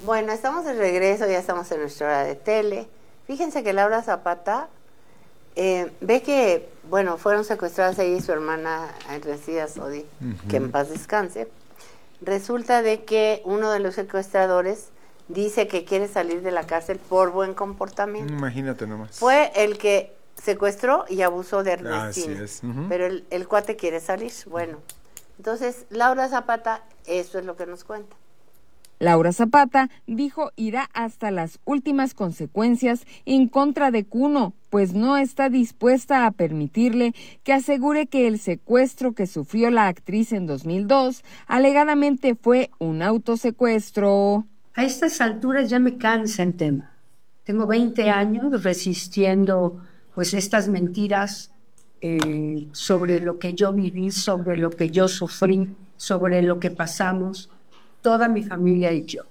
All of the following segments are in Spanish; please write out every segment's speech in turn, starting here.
Bueno, estamos de regreso, ya estamos en nuestra hora de tele. Fíjense que Laura Zapata ve que, bueno, fueron secuestradas ella y su hermana Ernestina Sodi, que en paz descanse. Resulta de que uno de los secuestradores dice que quiere salir de la cárcel por buen comportamiento. Imagínate nomás. Fue el que secuestró y abusó de Ernestina. Así es. Pero el cuate quiere salir. Bueno, entonces Laura Zapata, eso es lo que nos cuenta. Laura Zapata dijo irá hasta las últimas consecuencias en contra de Cuno, pues no está dispuesta a permitirle que asegure que el secuestro que sufrió la actriz en 2002 alegadamente fue un autosecuestro. A estas alturas ya me cansa el tema. Tengo 20 años resistiendo pues estas mentiras sobre lo que yo viví, sobre lo que yo sufrí, sobre lo que pasamos, toda mi familia y yo.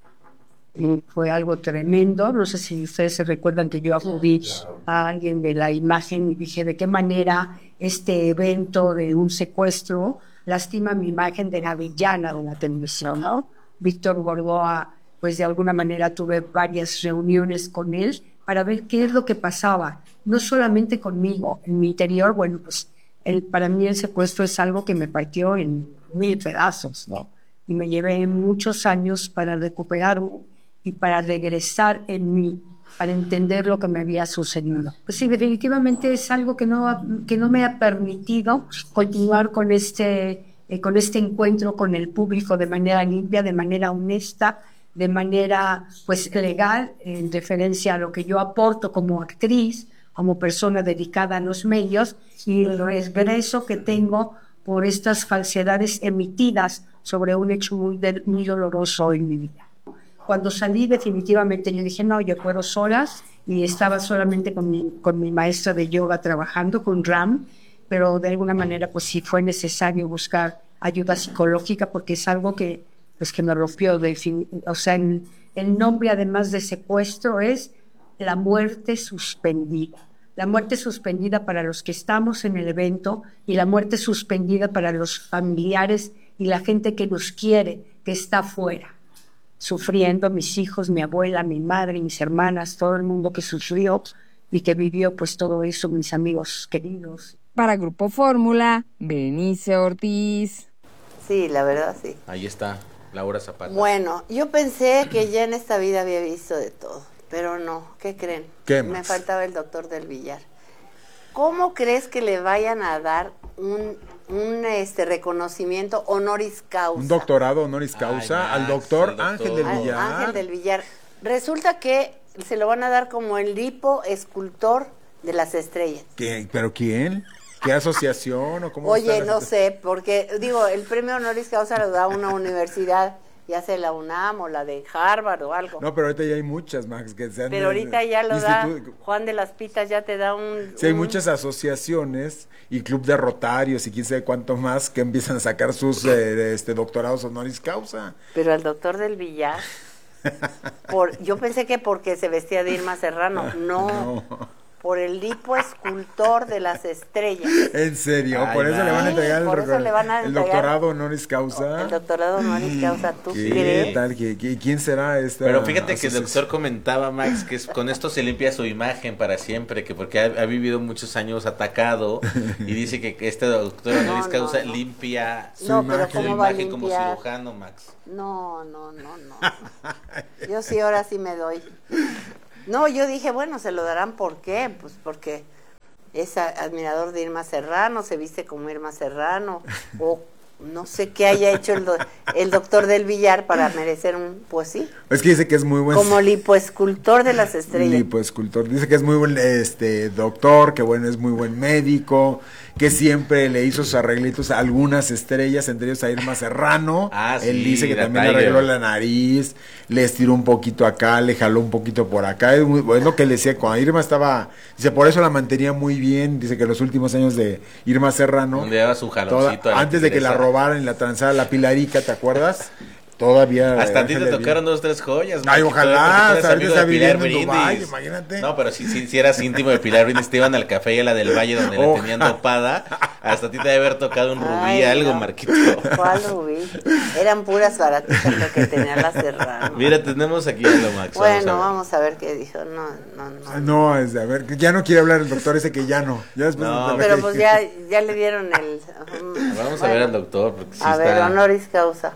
Fue algo tremendo. No sé si ustedes se recuerdan que yo acudí a alguien de la imagen y dije de qué manera este evento de un secuestro lastima mi imagen de la villana de la televisión, ¿no? Víctor Gordoa, pues de alguna manera tuve varias reuniones con él para ver qué es lo que pasaba, no solamente conmigo, en mi interior. Bueno, pues para mí el secuestro es algo que me partió en 1000 pedazos, ¿no? Y me llevé muchos años para recuperarme y para regresar en mí, para entender lo que me había sucedido. Pues sí, definitivamente es algo que no me ha permitido continuar con este encuentro con el público de manera limpia, de manera honesta, de manera pues legal, en referencia a lo que yo aporto como actriz, como persona dedicada a los medios, y el regreso que tengo por estas falsedades emitidas sobre un hecho muy doloroso en mi vida. Cuando salí definitivamente yo dije, no, yo puedo solas, y estaba solamente con mi maestra de yoga trabajando, con Ram, pero de alguna manera pues sí fue necesario buscar ayuda psicológica porque es algo que me rompió. O sea, el nombre además de secuestro es la muerte suspendida. La muerte suspendida para los que estamos en el evento y la muerte suspendida para los familiares y la gente que nos quiere, que está afuera, sufriendo, mis hijos, mi abuela, mi madre, mis hermanas, todo el mundo que sufrió y que vivió pues todo eso, mis amigos queridos. Para Grupo Fórmula, Berenice Ortiz. Sí, la verdad sí. Ahí está, Laura Zapata. Bueno, yo pensé que ya en esta vida había visto de todo, pero no, ¿qué creen? ¿Qué Me más? faltaba el doctor del Villar. ¿Cómo crees que le vayan a dar un reconocimiento honoris causa? Un doctorado honoris causa al doctor Ángel del Villar. Ángel del Villar. Resulta que se lo van a dar como el lipoescultor de las estrellas. ¿Qué? ¿Pero quién? ¿Qué asociación o cómo? Oye, no sé, porque digo, el premio honoris causa lo da una universidad, ya sea la UNAM o la de Harvard o algo. No, pero ahorita ya hay muchas, Max, que se han... Pero ahorita ya lo da Juan de las Pitas, ya te da un... Sí, hay muchas asociaciones y club de rotarios y quién sabe cuánto más que empiezan a sacar sus doctorados honoris causa. Pero al doctor del Villar, yo pensé que porque se vestía de Irma Serrano, no. Por el lipoescultor de las estrellas. ¿En serio? Por eso le van a entregar el doctorado honoris causa. El doctorado honoris causa, ¿tú crees? ¿Qué tal? ¿Quién será esta? Pero fíjate que el doctor comentaba, Max, que con esto se limpia su imagen para siempre, que porque ha vivido muchos años atacado y dice que este doctor honoris causa limpia su imagen como cirujano, Max. No. Yo sí, ahora sí me doy. No, yo dije, bueno, se lo darán, ¿por qué? Pues porque es admirador de Irma Serrano, se viste como Irma Serrano, o no sé qué haya hecho el doctor del Villar para merecer pues sí. Es que dice que es muy buen... Como lipoescultor de las estrellas. Lipoescultor, dice que es muy buen doctor, que bueno, es muy buen médico, que siempre le hizo sus arreglitos a algunas estrellas, entre ellos a Irma Serrano. Él dice que también le arregló la nariz, le estiró un poquito acá, le jaló un poquito por acá. Es lo que le decía, cuando Irma estaba, dice, por eso la mantenía muy bien. Dice que los últimos años de Irma Serrano, donde daba su jaloncito antes de que la robaran y la tranzara la Pilarica, ¿te acuerdas? Todavía hasta a ti te tocaron 2 o 3 joyas. Ay, ojalá, ahorita está viviendo en Dubái, imagínate. No, pero si eras íntimo de Pilar Brindis, te iban al café y a la del Valle donde la tenían dopada Hasta a ti te debe haber tocado un rubí, algo, no. Marquito. ¿Cuál rubí? Eran puras baratitas lo que tenía la Serrano. Mira, tenemos aquí a lo Max. Bueno, vamos a ver qué dijo. No, es de, a ver, ya no quiere hablar el doctor ese que ya no. Ya después no, pero pues ya le dieron el... Vamos a ver al doctor. Porque sí a ver, honoris causa.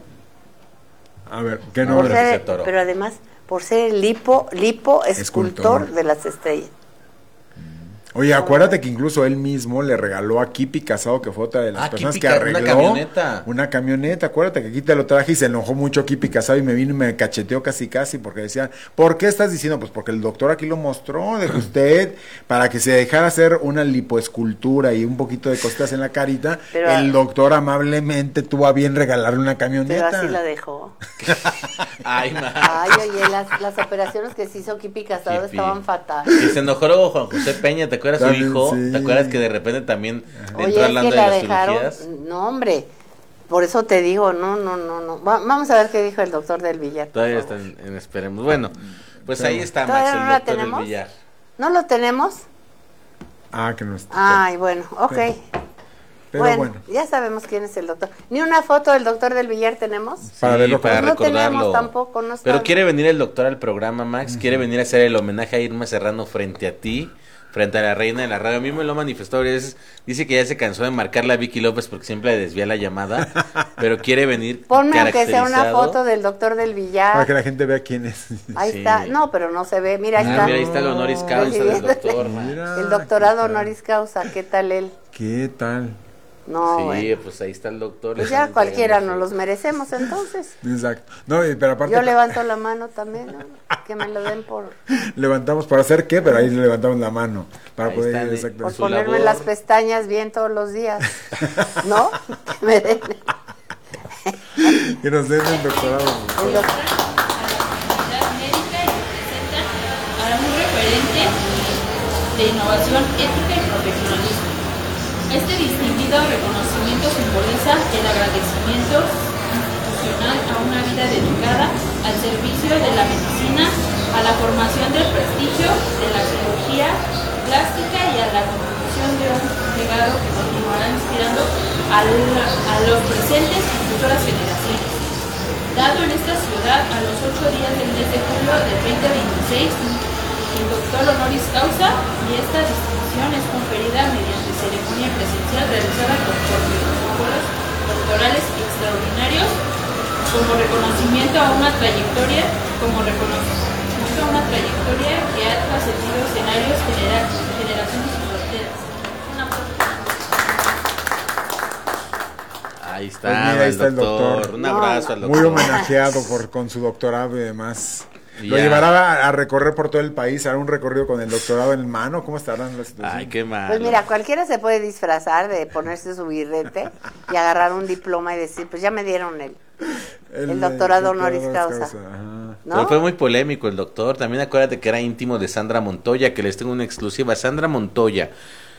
A ver, ¿qué nombre? Pero además, por ser el lipo escultor de las estrellas. Oye, acuérdate que incluso él mismo le regaló a Kipi Casado, que fue otra de las personas que arregló una camioneta. Acuérdate que aquí te lo traje y se enojó mucho Kipi Casado y me vino y me cacheteó casi porque decía, ¿por qué estás diciendo? Pues porque el doctor aquí lo mostró, de usted, para que se dejara hacer una lipoescultura y un poquito de costas en la carita, pero el doctor amablemente tuvo a bien regalarle una camioneta. Pero así la dejó. Ay, oye, las operaciones que se hizo Kipi Casado estaban fatales. Y se enojó luego Juan José Peña, ¿te acuerdas su hijo? Sí. ¿Te acuerdas que de repente también entró hablando de las cirugías? No, hombre, por eso te digo, no. Vamos a ver qué dijo el doctor del Villar. Todavía están esperemos. Bueno, pues ahí está Max, el doctor del Villar. ¿No lo tenemos? Que no está. Ay, bueno, ok. Pero bueno, ya sabemos quién es el doctor. Ni una foto del doctor del Villar tenemos. Para verlo, para recordarlo. No tenemos tampoco. Pero quiere venir el doctor al programa, Max. Quiere venir a hacer el homenaje a Irma Serrano frente a ti, frente a la reina de la radio. A mí me lo manifestó. Dice que ya se cansó de marcarle a Vicky López porque siempre le desvía la llamada. Pero quiere venir. Ponme aunque sea una foto del doctor del Villar. Para que la gente vea quién es. Ahí está. No, pero no se ve. Mira, ahí está. Mira, ahí está el honoris causa del doctor. El doctorado honoris causa. ¿Qué tal él? ¿Qué tal? No, sí, bueno. Pues ahí está el doctor. Pues ya cualquiera nos los merecemos entonces. Exacto. No, pero aparte... Yo levanto la mano también, ¿no? Que me lo den por... Levantamos para hacer qué, pero ahí levantamos la mano. Para ahí poder ir por ponerme las pestañas bien todos los días. ¿No? Que me den... Que nos den el doctorado. De innovación ética y profesionalismo. Este distinguido reconocimiento simboliza el agradecimiento institucional a una vida dedicada al servicio de la medicina, a la formación del prestigio de la cirugía plástica y a la contribución de un legado que continuará inspirando a los presentes y futuras generaciones. Dado en esta ciudad a los 8 días del mes de julio del 2026, el doctor honoris causa, y esta distinción es conferida mediante ceremonia presencial realizada conforme protocolos doctorales extraordinarios como reconocimiento a una trayectoria que ha trascendido escenarios, generaciones y fronteras. Ahí está, pues mira, ahí está el doctor. Un abrazo al doctor. Muy homenajeado con su doctorado y demás. Lo llevará a recorrer por todo el país, hará un recorrido con el doctorado en mano. ¿Cómo estarán las situaciones? Ay, qué mal. Pues mira, cualquiera se puede disfrazar de ponerse su birrete y agarrar un diploma y decir, pues ya me dieron el doctorado honoris causa. ¿No? Pero fue muy polémico el doctor. También acuérdate que era íntimo de Sandra Montoya, que les tengo una exclusiva. Sandra Montoya,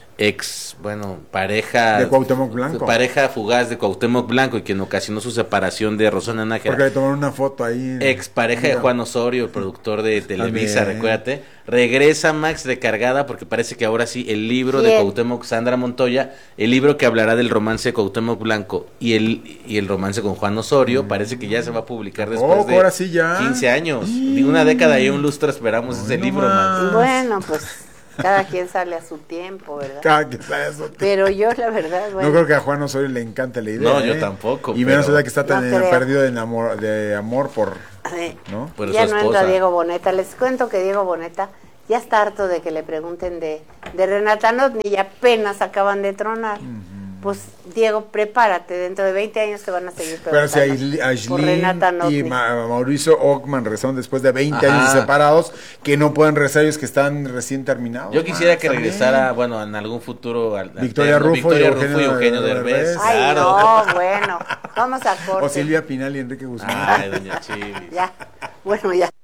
pareja de Cuauhtémoc Blanco, pareja fugaz de Cuauhtémoc Blanco, y quien ocasionó su separación de Rosana Nájera, porque le tomaron una foto ahí, pareja de Juan Osorio, el productor de Televisa. Recuérdate, regresa Max recargada porque parece que ahora sí el libro de Cuauhtémoc, Sandra Montoya, el libro que hablará del romance de Cuauhtémoc Blanco y el romance con Juan Osorio, parece que ya se va a publicar después de ahora sí ya 15 años, una década y un lustro esperamos ese libro, Max. Bueno, pues cada quien sale a su tiempo, ¿verdad? Cada quien sale a su tiempo. Pero yo, la verdad, bueno. No creo que a Juan Osorio le encante la idea. No, yo tampoco. Y menos que está tan perdido de amor por... ¿no? Por ya su no esposa. entra Diego Boneta. Les cuento que Diego Boneta ya está harto de que le pregunten de Renata Notni, y apenas acaban de tronar. Pues, Diego, prepárate, dentro de 20 años te van a seguir preguntando. Pero si Aislinn y Mauricio Ockman regresaron después de 20 años separados, que no pueden regresar ellos que están recién terminados. Yo quisiera que regresara, bueno, en algún futuro Victoria Rufo y Eugenio Derbez. Ay, claro. No, bueno, vamos a corte. O Silvia Pinal y Enrique Guzmán. Ay, doña Chivis. Ya, bueno, ya.